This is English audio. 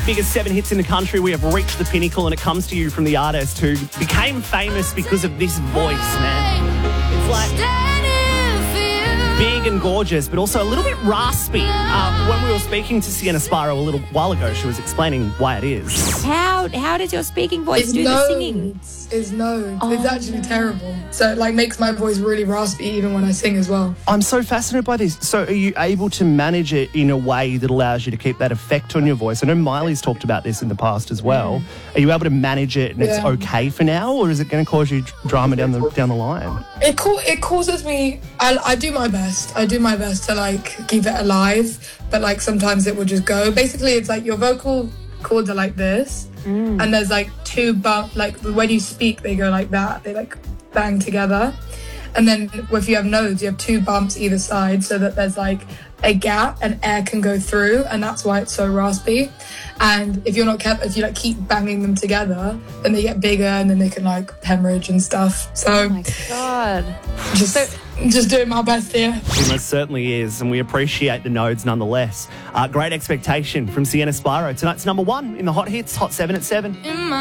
biggest 7 hits in the country. We have reached the pinnacle, and it comes to you from the artist who became famous because of this voice, man. It's like big and gorgeous, but also a little bit raspy. When we were speaking to Sienna Spiro a little while ago, she was explaining why it is. How does your speaking voice do the singing? It's nodes. It's actually terrible. So it makes my voice really raspy even when I sing as well. I'm so fascinated by this. So are you able to manage it in a way that allows you to keep that effect on your voice? I know Miley's talked about this in the past as well. Are you able to manage it and it's okay for now, or is it going to cause you drama down the line? It causes me. I do my best. I do my best to keep it alive, but sometimes it will just go. Basically, it's your vocal cords are like this, and there's two bumps. When you speak, they go like that. They bang together, and then if you have nodes, you have 2 bumps either side, so that there's a gap and air can go through, and that's why it's so raspy. And if you're not careful, if you keep banging them together, then they get bigger, and then they can hemorrhage and stuff. So, oh my God, just doing my best here. She most certainly is, and we appreciate the nodes nonetheless. Great Expectation from Sienna Spiro. Tonight's number 1 in the Hot Hits, Hot 7 at 7.